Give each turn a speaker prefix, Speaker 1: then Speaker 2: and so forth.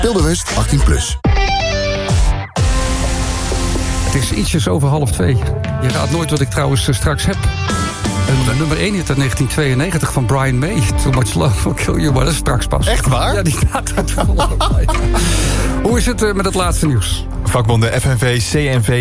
Speaker 1: Speelbewust 18+.
Speaker 2: Het is ietsjes over 1:30. Je raadt nooit wat ik trouwens straks heb. Een nummer 1 hit uit 1992 van Brian May. Too Much Love Will Kill You, maar dat is straks pas.
Speaker 1: Echt waar?
Speaker 2: Ja, die staat er toevallig bij. Hoe is het met het laatste nieuws?
Speaker 3: Vakbonden FNV, CNV